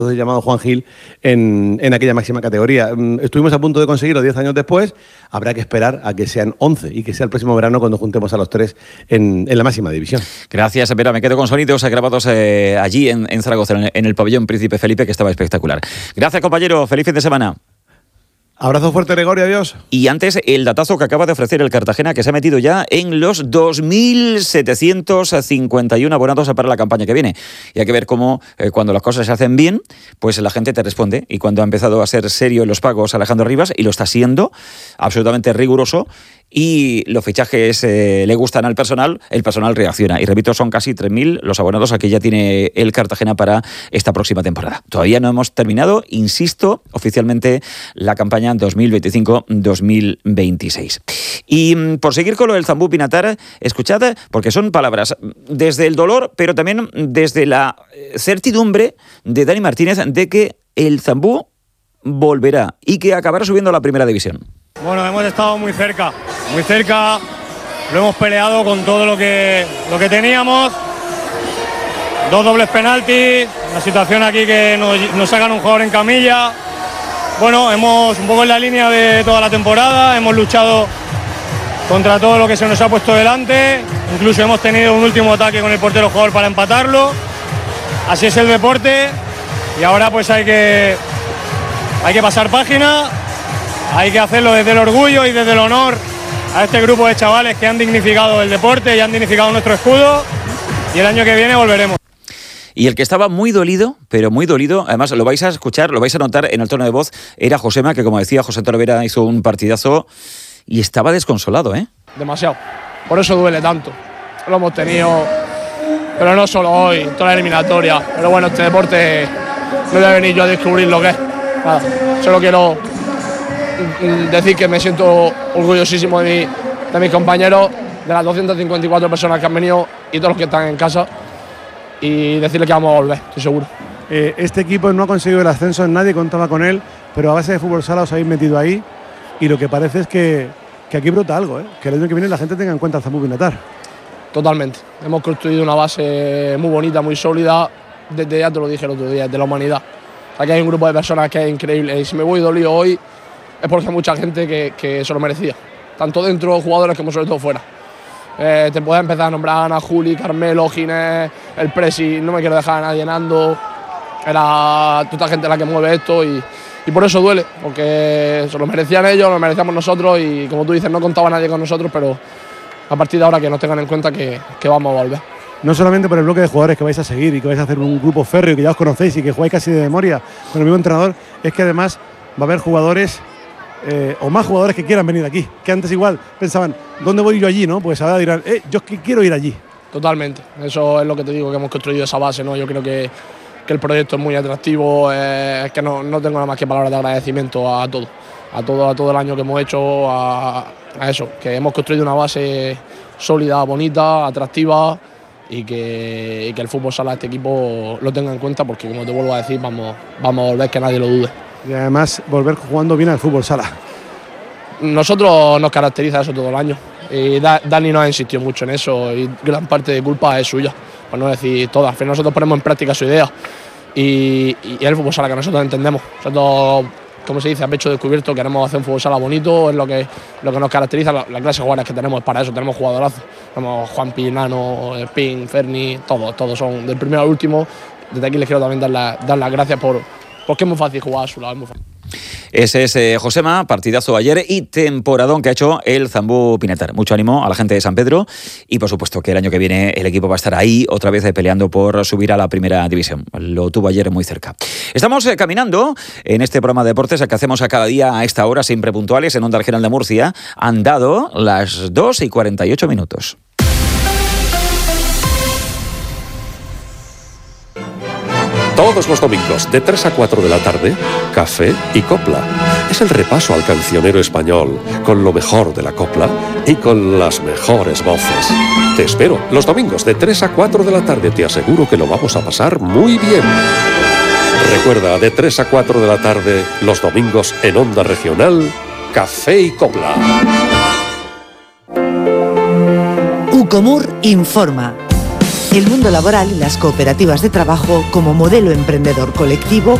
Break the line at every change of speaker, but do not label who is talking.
llamado Juan Gil en aquella máxima categoría. Estuvimos a punto de conseguirlo 10 años después. Habrá que esperar a que sean 11 y que sea el próximo verano cuando juntemos a los tres en la máxima división.
Gracias, Vera. Me quedo con sonidos grabados allí en Zaragoza, en el pabellón Príncipe Felipe, que estaba espectacular. Gracias, compañero. Feliz fin de semana.
Abrazo fuerte, Gregorio, adiós.
Y antes, el datazo que acaba de ofrecer el Cartagena, que se ha metido ya en los 2.751 abonados para la campaña que viene. Y hay que ver cómo, cuando las cosas se hacen bien, pues la gente te responde. Y cuando ha empezado a ser serio en los pagos Alejandro Rivas, y lo está siendo, absolutamente riguroso, y los fichajes le gustan al personal, el personal reacciona. Y repito, son casi 3.000 los abonados que ya tiene el Cartagena para esta próxima temporada. Todavía no hemos terminado, insisto, oficialmente la campaña 2025-2026. Y por seguir con lo del Zambú Pinatar, escuchad, porque son palabras desde el dolor, pero también desde la certidumbre de Dani Martínez de que el Zambú volverá y que acabará subiendo a la primera división.
Bueno, hemos estado muy cerca, lo hemos peleado con todo lo que teníamos, 2 dobles penaltis, una situación aquí que nos sacan un jugador en camilla. Bueno, hemos un poco en la línea de toda la temporada, hemos luchado contra todo lo que se nos ha puesto delante, incluso hemos tenido un último ataque con el portero jugador para empatarlo. Así es el deporte y ahora pues hay que pasar página. Hay que hacerlo desde el orgullo y desde el honor a este grupo de chavales que han dignificado el deporte y han dignificado nuestro escudo, y el año que viene volveremos.
Y el que estaba muy dolido, pero muy dolido, además lo vais a escuchar, lo vais a notar en el tono de voz, era Josema, que como decía José Talavera, hizo un partidazo y estaba desconsolado, ¿eh?
Demasiado, por eso duele tanto. Lo hemos tenido, pero no solo hoy, toda la eliminatoria. Pero bueno, este deporte no voy a venir yo a descubrir lo que es. Nada, solo quiero decir que me siento orgullosísimo de mis compañeros, de las 254 personas que han venido y todos los que están en casa, y decirles que vamos a volver, estoy seguro.
Este equipo no ha conseguido el ascenso, nadie contaba con él, pero a base de fútbol sala os habéis metido ahí, y lo que parece es que aquí brota algo, que el año que viene la gente tenga en cuenta al Zambú Pinatar.
Totalmente, hemos construido una base muy bonita, muy sólida, desde, ya te lo dije el otro día, de la humanidad. Aquí hay un grupo de personas que es increíble, y si me voy dolido hoy es porque hay mucha gente que se lo merecía, tanto dentro de jugadores como sobre todo fuera. Te puedes empezar a nombrar a Ana, Juli, Carmelo, Ginés, el Presi, no me quiero dejar a nadie, Nando, era toda gente la que mueve esto, y por eso duele, porque se lo merecían ellos, lo merecíamos nosotros, y como tú dices, no contaba nadie con nosotros, pero a partir de ahora que nos tengan en cuenta que vamos a volver.
No solamente por el bloque de jugadores que vais a seguir y que vais a hacer un grupo férreo que ya os conocéis y que jugáis casi de memoria con el mismo entrenador, es que además va a haber jugadores o más jugadores que quieran venir aquí, que antes igual pensaban, ¿dónde voy yo allí? ¿No? Pues ahora dirán, yo es que quiero ir allí.
Totalmente, eso es lo que te digo, que hemos construido esa base, ¿no? Yo creo que el proyecto es muy atractivo, es que no tengo nada más que palabras de agradecimiento a todo el año que hemos hecho, a eso, que hemos construido una base sólida, bonita, atractiva, y que el fútbol sala de este equipo lo tenga en cuenta, porque como te vuelvo a decir, vamos a volver, que nadie lo dude.
Y además volver jugando bien al fútbol sala.
Nosotros nos caracteriza eso todo el año, y Dani nos ha insistido mucho en eso, y gran parte de culpa es suya, por no decir toda. Al final nosotros ponemos en práctica su idea, y el fútbol sala que nosotros entendemos. Nosotros, como se dice, a pecho descubierto, queremos hacer un fútbol sala bonito, es lo que nos caracteriza. La clase de jugadores que tenemos es para eso, tenemos jugadorazos. Tenemos Juanpi, Nano, Pin, Ferni, todos son del primero al último. Desde aquí les quiero también dar las gracias porque es muy fácil jugar a su lado, es muy fácil.
Ese es Josema, partidazo ayer y temporadón que ha hecho el Zambú Pinatar. Mucho ánimo a la gente de San Pedro, y por supuesto que el año que viene el equipo va a estar ahí otra vez peleando por subir a la primera división. Lo tuvo ayer muy cerca. Estamos caminando en este programa de deportes que hacemos a cada día a esta hora, siempre puntuales, en Onda Regional de Murcia. Han dado las 2:48.
Todos los domingos, de 3 a 4 de la tarde, Café y Copla. Es el repaso al cancionero español, con lo mejor de la copla y con las mejores voces. Te espero, los domingos, de 3 a 4 de la tarde. Te aseguro que lo vamos a pasar muy bien. Recuerda, de 3 a 4 de la tarde, los domingos en Onda Regional, Café y Copla.
Ucomur informa. El mundo laboral y las cooperativas de trabajo como modelo emprendedor colectivo